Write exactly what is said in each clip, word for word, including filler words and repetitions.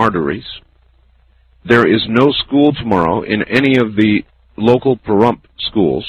arteries. There is no school tomorrow in any of the local Pahrump schools.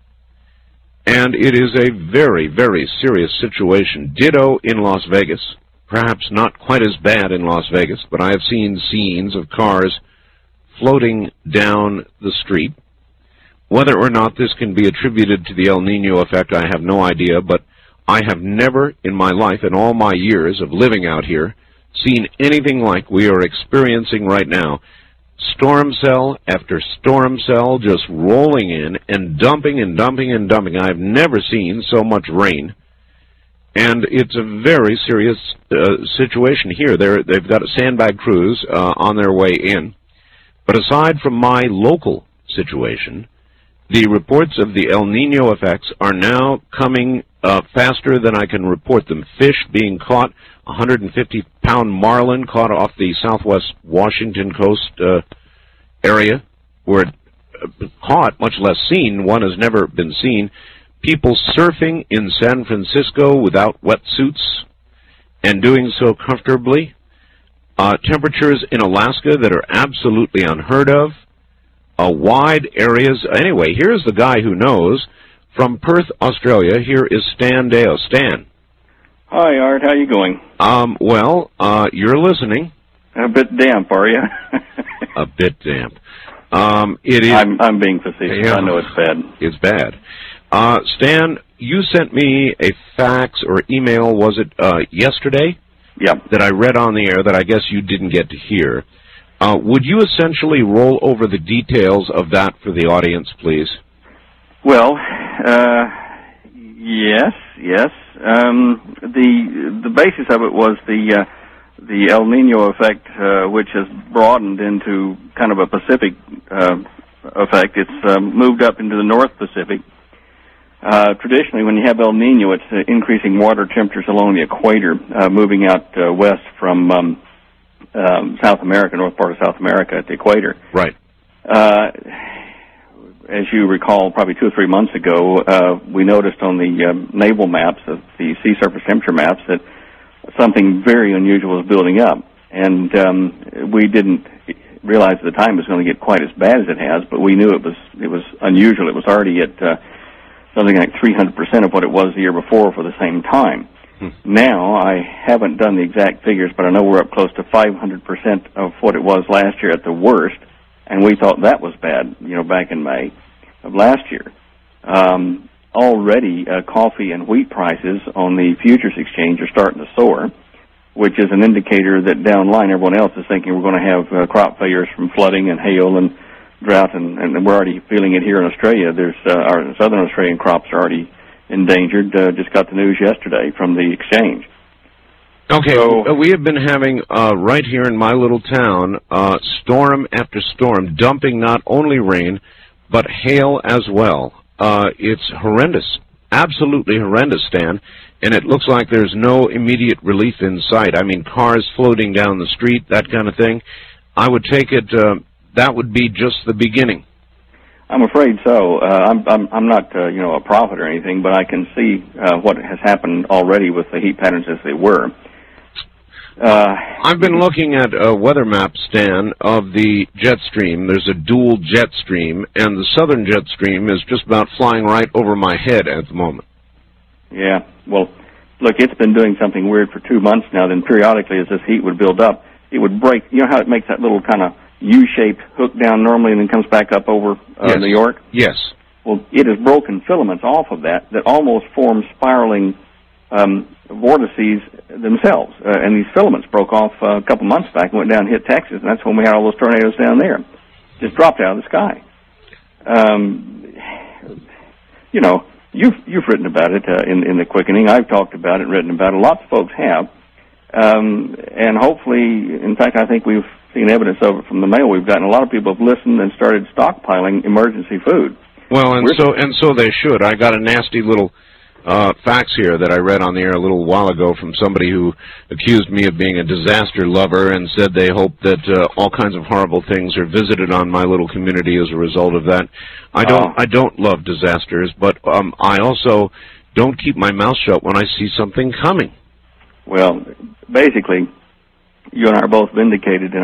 And it is a very, very serious situation. Ditto in Las Vegas. Perhaps not quite as bad in Las Vegas, but I have seen scenes of cars floating down the street. Whether or not this can be attributed to the El Nino effect, I have no idea, but I have never in my life, in all my years of living out here, seen anything like we are experiencing right now. Storm cell after storm cell just rolling in and dumping and dumping and dumping. I've never seen so much rain. And it's a very serious uh, situation here. They're, they've got a sandbag crews uh, on their way in. But aside from my local situation, the reports of the El Nino effects are now coming uh, faster than I can report them. Fish being caught, one hundred fifty pound marlin caught off the southwest Washington coast uh, area, where it uh, caught, much less seen. One has never been seen. People surfing in San Francisco without wetsuits and doing so comfortably. Uh, temperatures in Alaska that are absolutely unheard of. Uh, wide areas. Anyway, here's the guy who knows. From Perth, Australia, here is Stan Deyo. Stan. Hi, Art. How you going? Um, well, uh, you're listening. A bit damp, are you? A bit damp. Um, it is. I'm, I'm being facetious. Yeah, I know it's bad. It's bad. Uh, Stan, you sent me a fax or email, was it uh, yesterday? Yeah. That I read on the air that I guess you didn't get to hear. Uh, would you essentially roll over the details of that for the audience, please? Well, uh, yes, yes. Um, the the basis of it was the uh, the El Nino effect, uh, which has broadened into kind of a Pacific uh, effect. It's uh, moved up into the North Pacific. Uh, traditionally, when you have El Nino, it's uh, increasing water temperatures along the equator, uh, moving out uh, west from um, um, South America, north part of South America at the equator. Right. Uh, as you recall, probably two or three months ago, uh, we noticed on the um, naval maps, of the sea surface temperature maps, that something very unusual was building up. And um, we didn't realize at the time it was going to get quite as bad as it has, but we knew it was it was unusual. It was already at uh, something like three hundred percent of what it was the year before for the same time. Hmm. Now, I haven't done the exact figures, but I know we're up close to five hundred percent of what it was last year at the worst, and we thought that was bad, you know, back in May of last year. Um, already, uh, coffee and wheat prices on the futures exchange are starting to soar, which is an indicator that down line everyone else is thinking we're going to have uh, crop failures from flooding and hail and drought, and, and we're already feeling it here in Australia. There's uh, our southern Australian crops are already endangered. Uh, just got the news yesterday from the exchange. Okay, so, we have been having, uh, right here in my little town, uh, storm after storm, dumping not only rain, but hail as well. Uh, it's horrendous, absolutely horrendous, Stan, and it looks like there's no immediate relief in sight. I mean, cars floating down the street, that kind of thing. I would take it, uh, that would be just the beginning. I'm afraid so. Uh, I'm, I'm, I'm not, uh, you know, a prophet or anything, but I can see uh, what has happened already with the heat patterns as they were. Uh, I've been looking at a weather map, Stan, of the jet stream. There's a dual jet stream, and the southern jet stream is just about flying right over my head at the moment. Yeah, well, look, it's been doing something weird for two months now. Then periodically, as this heat would build up, it would break. You know how it makes that little kind of U-shaped hook down normally and then comes back up over uh, yes. New York? Yes. Well, it has broken filaments off of that that almost form spiraling um, vortices themselves. Uh, and these filaments broke off uh, a couple months back and went down and hit Texas, and that's when we had all those tornadoes down there. Just dropped out of the sky. Um, you know, you've, you've written about it uh, in, in the Quickening. I've talked about it, written about it. Lots of folks have. Um, and hopefully, in fact, I think we've seen evidence of it from the mail we've gotten. A lot of people have listened and started stockpiling emergency food. Well, and We're so and so they should. I got a nasty little uh, fax here that I read on the air a little while ago from somebody who accused me of being a disaster lover and said they hope that uh, all kinds of horrible things are visited on my little community as a result of that. I don't. Oh. I don't love disasters, but um, I also don't keep my mouth shut when I see something coming. Well, basically, you and I are both vindicated in